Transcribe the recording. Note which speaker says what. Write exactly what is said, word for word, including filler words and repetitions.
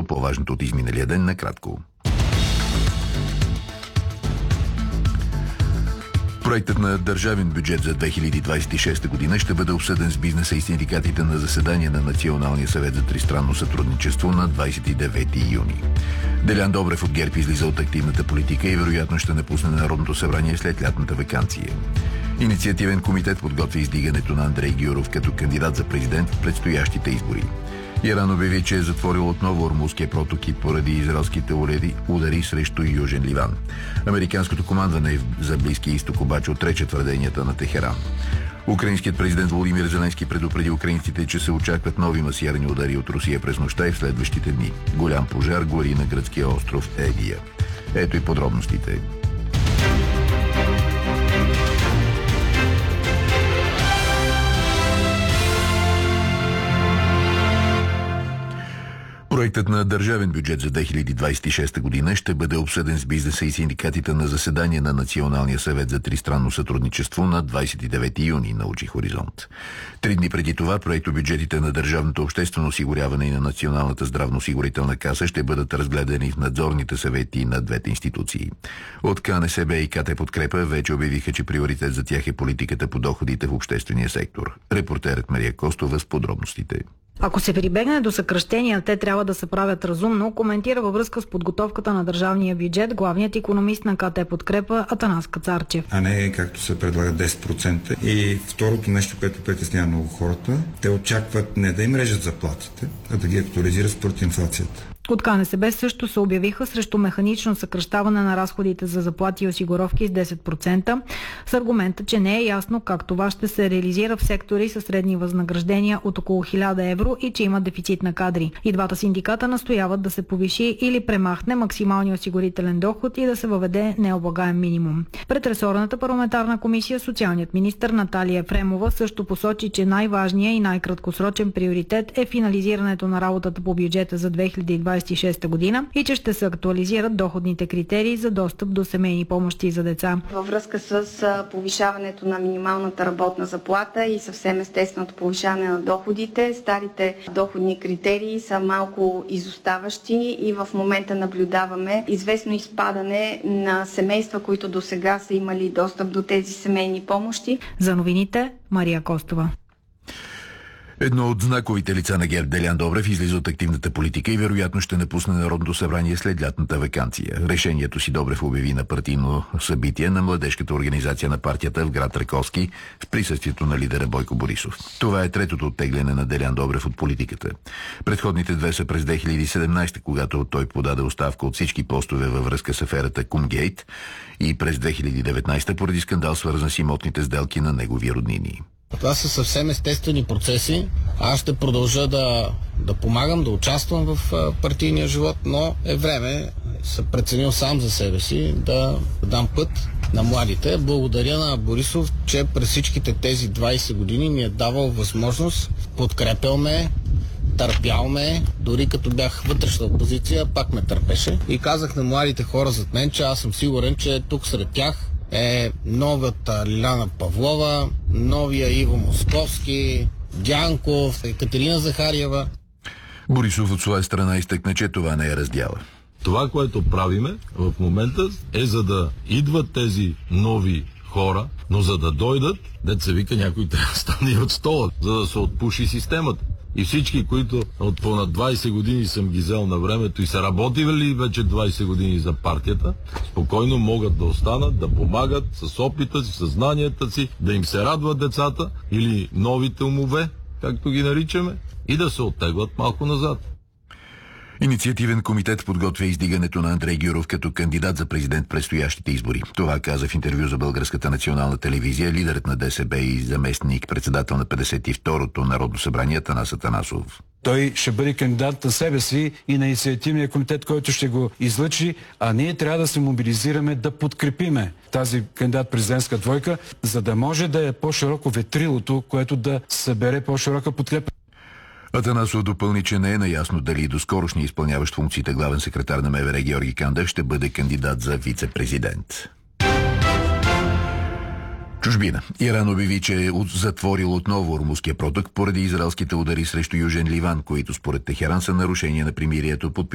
Speaker 1: по-важното от изминалия ден накратко. Проектът на държавен бюджет за две хиляди двадесет и шеста година ще бъде обсъден с бизнеса и синдикатите на заседание на Националния съвет за тристранно сътрудничество на двадесет и девети юни. Делян Добрев от ГЕРБ излиза от активната политика и вероятно ще напусне Народното събрание след лятната ваканция. Инициативен комитет подготвя издигането на Андрей Гюров като кандидат за президент в предстоящите избори. Иран обяви, че е затворил отново Ормузския протокип поради израелските удари, удари срещу Южен Ливан. Американското командване за Близкия изток обаче отрече твърденията на Техеран. Украинският президент Володимир Зеленски предупреди украинците, че се очакват нови масирани удари от Русия през нощта и в следващите дни. Голям пожар гори на гръцкия остров Егия. Ето и подробностите. Проектът на държавен бюджет за две хиляди двадесет и шеста година ще бъде обсъден с бизнеса и синдикатите на заседание на Националния съвет за тристранно сътрудничество на двадесет и девети юни, научи Хоризонт. Три дни преди това проектобюджетите на Държавното обществено осигуряване и на Националната здравноосигурителна каса ще бъдат разгледани в надзорните съвети на двете институции. От КНСБ и КТ Подкрепа вече обявиха, че приоритет за тях е политиката по доходите в обществения сектор. Репортерът Мария Костова с подробностите.
Speaker 2: Ако се прибегне до съкращения, те трябва да се правят разумно, коментира във връзка с подготовката на държавния бюджет главният икономист на КТ Подкрепа Атанас Кацарчев.
Speaker 3: А не както се предлага десет процента. И второто нещо, което притеснява много хората, те очакват не да им режат заплатите, а да ги актуализират според инфлацията.
Speaker 2: От КНСБ също се обявиха срещу механично съкращаване на разходите за заплати и осигуровки с десет процента, с аргумента, че не е ясно как това ще се реализира в сектори със средни възнаграждения от около хиляда евро и че има дефицит на кадри. И двата синдиката настояват да се повиши или премахне максималния осигурителен доход и да се въведе необлагаем минимум. Пред ресорната парламентарна комисия социалният министър Наталия Ефремова също посочи, че най-важният и най-краткосрочен приоритет е финализирането на работата по бюджета за две хиляди двадесет и шеста година и че ще се актуализират доходните критерии за достъп до семейни помощи за деца.
Speaker 4: Във връзка с повишаването на минималната работна заплата и съвсем естественото повишаване на доходите, старите доходни критерии са малко изоставащи и в момента наблюдаваме известно изпадане на семейства, които досега са имали достъп до тези семейни помощи.
Speaker 2: За новините Мария Костова.
Speaker 1: Едно от знаковите лица на ГЕРБ, Делян Добрев, излиза от активната политика и вероятно ще напусне Народното събрание след лятната ваканция. Решението си Добрев обяви на партийно събитие на младежката организация на партията в град Раковски в присъствието на лидера Бойко Борисов. Това е третото оттегляне на Делян Добрев от политиката. Предходните две са през две хиляди и седемнадесета, когато той подаде оставка от всички постове във връзка с аферата Кумгейт, и през две хиляди и деветнадесета поради скандал, свързан с имотните сделки на негови роднини.
Speaker 5: Това са съвсем естествени процеси. Аз ще продължа да, да помагам, да участвам в партийния живот, но е време, съм преценил сам за себе си, да дам път на младите. Благодаря на Борисов, че през всичките тези двадесет години ми е давал възможност, подкрепял ме, търпял ме, дори като бях вътрешна опозиция, пак ме търпеше. И казах на младите хора зад мен, че аз съм сигурен, че тук сред тях е новата Лиляна Павлова, новия Иво Московски, Дянков, Екатерина Захариева.
Speaker 1: Борисов от своя страна изтъкна, че това не е раздяла.
Speaker 6: Това, което правиме в момента, е за да идват тези нови хора, но за да дойдат, дет се вика, някой трябва да стане от стола, за да се отпуши системата. И всички, които от понад двадесет години съм ги взел на времето и са работили вече двадесет години за партията, спокойно могат да останат, да помагат с опита си, със знанията си, да им се радват децата или новите умове, както ги наричаме, и да се оттеглят малко назад.
Speaker 1: Инициативен комитет подготвя издигането на Андрей Гюров като кандидат за президент в предстоящите избори. Това каза в интервю за Българската национална телевизия лидерът на ДСБ и заместник председател на петдесет и второто Народно събрание Атанас Атанасов.
Speaker 7: Той ще бъде кандидат на себе си и на инициативния комитет, който ще го излъчи, а ние трябва да се мобилизираме да подкрепиме тази кандидат-президентска двойка, за да може да е по-широко ветрилото, което да събере по-широка подкрепа.
Speaker 1: Атанасов допълни, че не е наясно дали доскорошния изпълняващ функциите главен секретар на МВР Георги Кандев ще бъде кандидат за вице-президент. Чужбина. Иран обяви, че е затворил отново Ормузския проток поради израелските удари срещу Южен Ливан, които според Техеран са нарушение на примирието, подписано